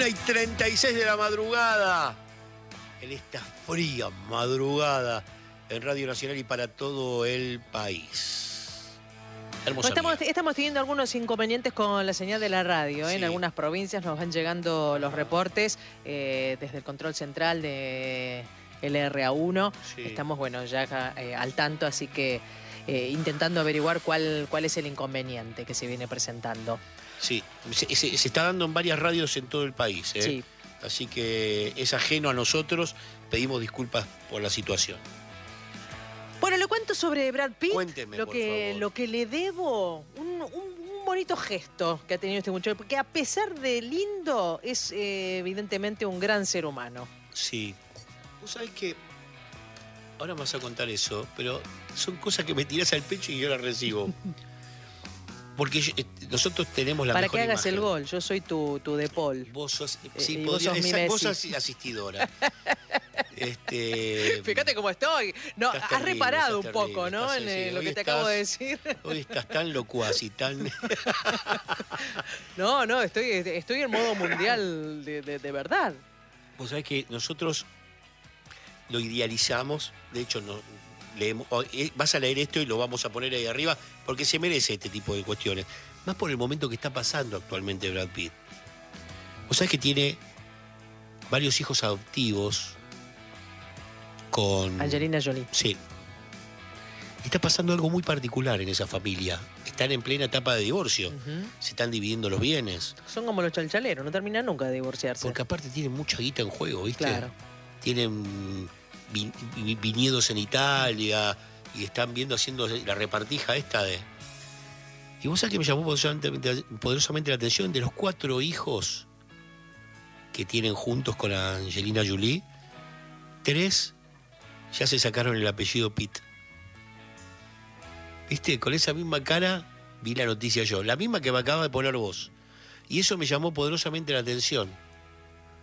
1:36 de la madrugada. En esta fría madrugada en Radio Nacional y para todo el país. Hermosa Estamos teniendo algunos inconvenientes con la señal de la radio. Sí. En algunas provincias nos van llegando los reportes desde el control central de LRA1. Sí. Estamos, ya al tanto, así que intentando averiguar cuál es el inconveniente que se viene presentando. Sí, se está dando en varias radios en todo el país. Sí. Así que es ajeno a nosotros. Pedimos disculpas por la situación. Bueno, le cuento sobre Brad Pitt. Cuénteme, por favor. Lo que le debo, un bonito gesto que ha tenido este muchacho, porque a pesar de lindo, es evidentemente un gran ser humano. Sí. Vos sabés que ahora me vas a contar eso, pero son cosas que me tirás al pecho y yo las recibo. Porque nosotros tenemos la Para mejor que hagas imagen. el gol, yo soy tu de Paul. Vos sos, sí, y vos sos mi Messi. vos sos asistidora. Fíjate cómo estoy. No, Estás has terrible, reparado un estás poco, terrible, ¿no? estás, En sí, lo hoy que te estás- acabo de decir. Hoy estás tan locuaz y tan... No, estoy en modo mundial de verdad. Vos sabés que nosotros lo idealizamos, de hecho leemos, vas a leer esto y lo vamos a poner ahí arriba, porque se merece este tipo de cuestiones. Más por el momento que está pasando actualmente Brad Pitt. Vos sabés que tiene varios hijos adoptivos con... Angelina Jolie. Sí. Y está pasando algo muy particular en esa familia. Están en plena etapa de divorcio. Ujú. Se están dividiendo los bienes. Son como los chalchaleros, no terminan nunca de divorciarse. Porque aparte tienen mucha guita en juego, ¿viste? Claro. Tienen viñedos en Italia y están haciendo la repartija esta de... Y vos sabés que me llamó poderosamente la atención, de los 4 hijos que tienen juntos con Angelina Jolie, 3 ya se sacaron el apellido Pitt. ¿Viste? Con esa misma cara vi la noticia yo, la misma que me acaba de poner vos. Y eso me llamó poderosamente la atención.